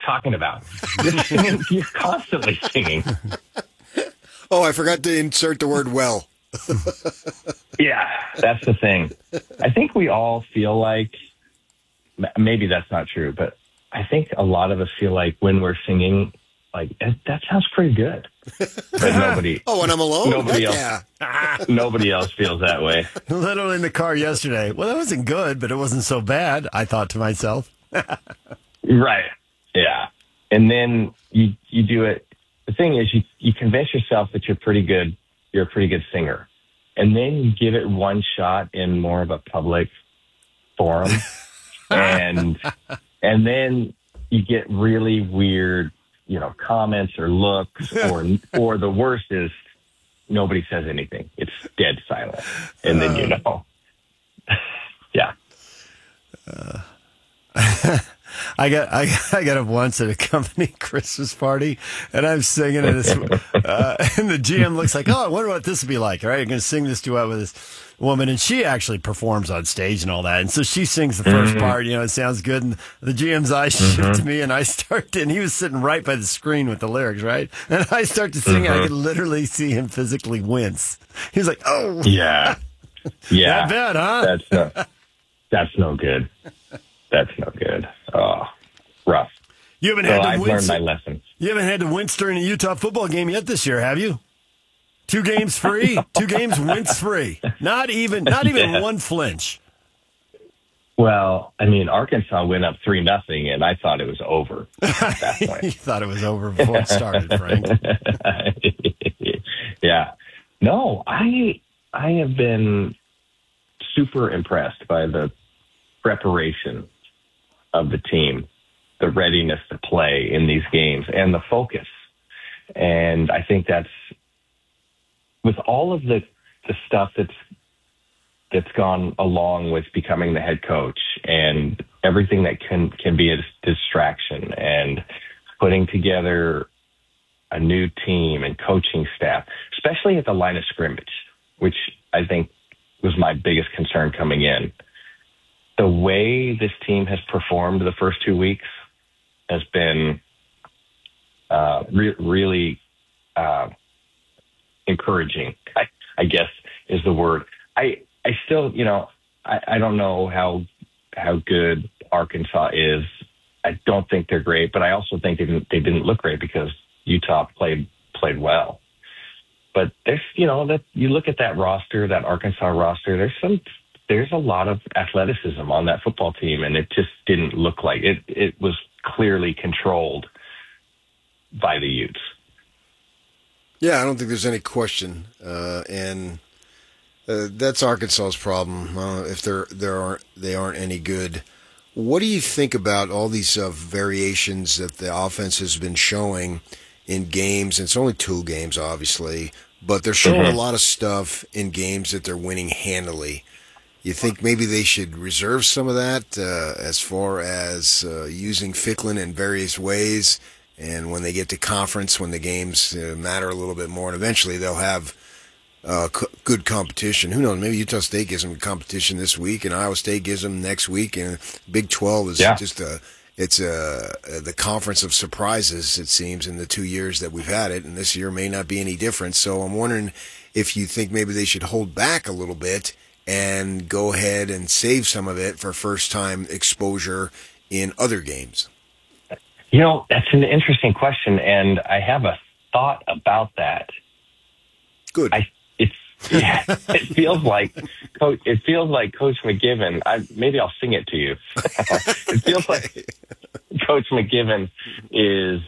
talking about? You're constantly singing. Oh, I forgot to insert the word well. Yeah, that's the thing. I think we all feel like, maybe that's not true, but I think a lot of us feel like when we're singing, like, that sounds pretty good. But nobody. Oh, when I'm alone? Nobody else. Yeah. Nobody else feels that way. Literally in the car yesterday. Well, that wasn't good, but it wasn't so bad, I thought to myself. Right. Yeah. And then you do it. The thing is, you convince yourself that you're a pretty good singer. And then you give it one shot in more of a public forum. and then you get really weird, comments or looks, or the worst is nobody says anything. It's dead silent. And then yeah. I got up once at a company Christmas party, and I'm singing, and the GM looks like, oh, I wonder what this would be like. All right, I'm going to sing this duet with this woman, and she actually performs on stage and all that, and so she sings the first part. It sounds good, and the GM's eyes shift to me, and I start to, and he was sitting right by the screen with the lyrics, right, and I start to sing, and I could literally see him physically wince. He was like, oh, yeah, that bad, huh? That's no good. That's no good. Oh, rough. You haven't had to I've wince. learned my lessons. You haven't had to wince during a Utah football game yet this year, have you? 2 games free, 2 games wince free. Not even one flinch. Well, I mean, Arkansas went up 3-0, and I thought it was over at that point. You thought it was over before it started, Frank. Yeah. No, I have been super impressed by the preparation of the team, the readiness to play in these games, and the focus. And I think that's, with all of the stuff that's gone along with becoming the head coach and everything that can be a distraction, and putting together a new team and coaching staff, especially at the line of scrimmage, which I think was my biggest concern coming in. The way this team has performed the first 2 weeks has been really encouraging, I guess is the word. I still, I don't know how good Arkansas is. I don't think they're great, but I also think they didn't look great because Utah played well. But there's, that you look at that roster, that Arkansas roster, there's a lot of athleticism on that football team, and it just didn't look like it. It was clearly controlled by the Utes. Yeah, I don't think there's any question, and that's Arkansas's problem. If they aren't any good. What do you think about all these variations that the offense has been showing in games? It's only 2 games, obviously, but they're showing a lot of stuff in games that they're winning handily. You think maybe they should reserve some of that as far as using Ficklin in various ways, and when they get to conference, when the games matter a little bit more, and eventually they'll have good competition. Who knows? Maybe Utah State gives them competition this week, and Iowa State gives them next week, and Big 12 is just the conference of surprises, it seems, in the 2 years that we've had it, and this year may not be any different. So I'm wondering if you think maybe they should hold back a little bit and go ahead and save some of it for first-time exposure in other games. That's an interesting question, and I have a thought about that. Good. It feels like Coach McGiven. Maybe I'll sing it to you. It feels like Coach McGiven is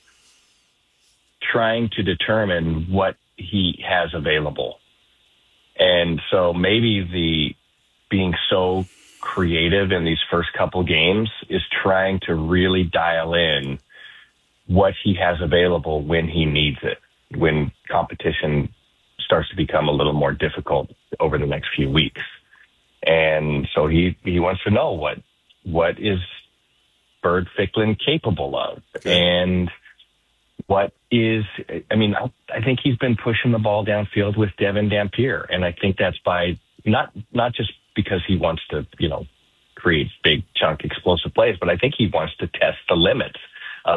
trying to determine what he has available. And so maybe the being so creative in these first couple games is trying to really dial in what he has available when he needs it, when competition starts to become a little more difficult over the next few weeks. And so he wants to know what is Bird Ficklin capable of, and what is, I think he's been pushing the ball downfield with Devin Dampier. And I think that's by not just because he wants to, create big chunk explosive plays, but I think he wants to test the limits